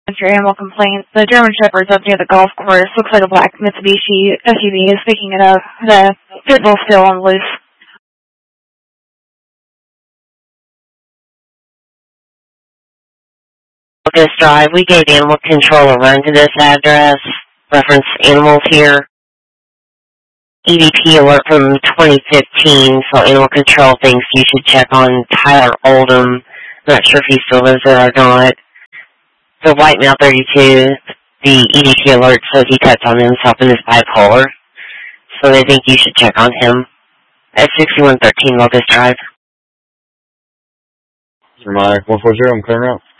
Your animal complaints. The German Shepherd's up near the golf course. Looks like a black Mitsubishi SUV is picking it up. The pit bull's still on the loose. This drive, we gave animal control a run to this address. Reference animals here. EDP alert from 2015, so animal control thinks you should check on Tyler Oldham. Not sure if he still lives there or not. The white male 32, the EDP alert says he cuts on himself in his bipolar, so they think you should check on him. At 6113 Locust Drive. Mike 140, I'm clearing out.